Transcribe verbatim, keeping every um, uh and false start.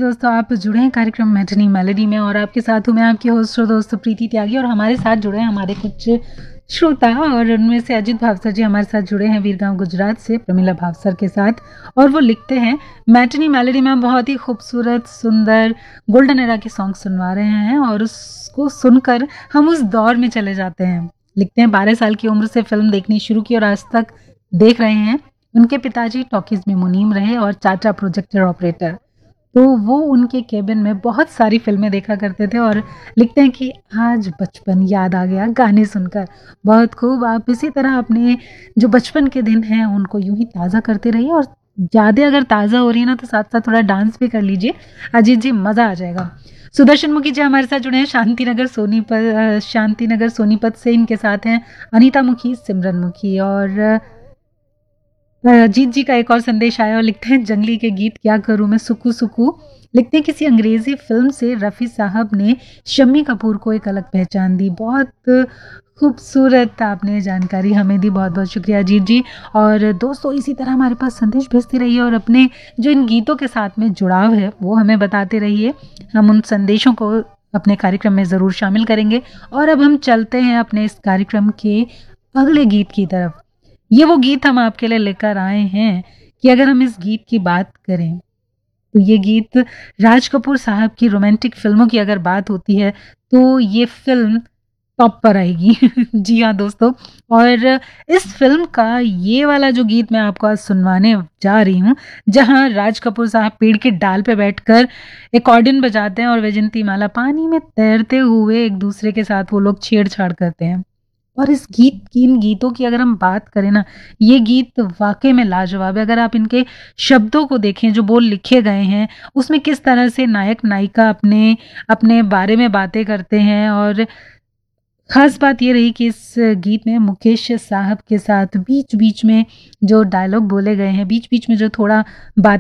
दोस्तों, आप जुड़े हैं कार्यक्रम मैटिनी मेलोडी में और आपके साथ हूँ मैं आपकी होस्ट और दोस्त प्रीति त्यागी। और हमारे साथ जुड़े हैं हमारे कुछ श्रोता और उनमें से अजित भावसर जी हमारे साथ जुड़े हैं वीरगांव गुजरात से प्रमिला भावसर के साथ। और वो लिखते हैं मैटिनी मेलोडी में बहुत ही खूबसूरत सुंदर गोल्डन एरा के सॉन्ग सुनवा रहे हैं और उसको सुनकर हम उस दौर में चले जाते हैं। लिखते हैं बारह साल की उम्र से फिल्म देखनी शुरू की और आज तक देख रहे हैं। उनके पिताजी टॉकीज में मुनीम रहे और चाचा प्रोजेक्टर ऑपरेटर, तो वो उनके केबिन में बहुत सारी फिल्में देखा करते थे। और लिखते हैं कि आज बचपन याद आ गया गाने सुनकर। बहुत खूब, आप इसी तरह अपने जो बचपन के दिन हैं उनको यूं ही ताज़ा करते रहिए और ज़्यादा अगर ताज़ा हो रही है ना तो साथ साथ थोड़ा डांस भी कर लीजिए। अजीत जी, मज़ा आ जाएगा। सुदर्शन मुखी जी हमारे साथ जुड़े हैं शांति नगर सोनीपत शांति नगर सोनीपत से। इनके साथ हैं अनीता मुखी, सिमरन मुखी और अजीत जी का एक और संदेश आया और लिखते हैं जंगली के गीत क्या करूं मैं सुकू सुकू। लिखते हैं किसी अंग्रेजी फिल्म से रफ़ी साहब ने शम्मी कपूर को एक अलग पहचान दी। बहुत खूबसूरत आपने जानकारी हमें दी, बहुत बहुत शुक्रिया अजीत जी। और दोस्तों इसी तरह हमारे पास संदेश भेजते रहिए और अपने जो इन गीतों के साथ में जुड़ाव है वो हमें बताते रहिए। हम उन संदेशों को अपने कार्यक्रम में ज़रूर शामिल करेंगे। और अब हम चलते हैं अपने इस कार्यक्रम के अगले गीत की तरफ। ये वो गीत हम आपके लिए लेकर आए हैं कि अगर हम इस गीत की बात करें तो ये गीत राज कपूर साहब की रोमांटिक फिल्मों की अगर बात होती है तो ये फिल्म टॉप पर आएगी। जी हाँ दोस्तों, और इस फिल्म का ये वाला जो गीत मैं आपको आज सुनवाने जा रही हूँ, जहाँ राज कपूर साहब पेड़ के डाल पे बैठकर एकॉर्डियन बजाते हैं और वैजंती माला पानी में तैरते हुए एक दूसरे के साथ वो लोग छेड़छाड़ करते हैं। और इस गीत की इन गीतों की अगर हम बात करें ना, ये गीत वाकई में लाजवाब है। अगर आप इनके शब्दों को देखें, जो बोल लिखे गए हैं उसमें किस तरह से नायक नायिका अपने अपने बारे में बातें करते हैं। और ख़ास बात ये रही कि इस गीत में मुकेश साहब के साथ बीच बीच में जो डायलॉग बोले गए हैं, बीच बीच में जो थोड़ा बात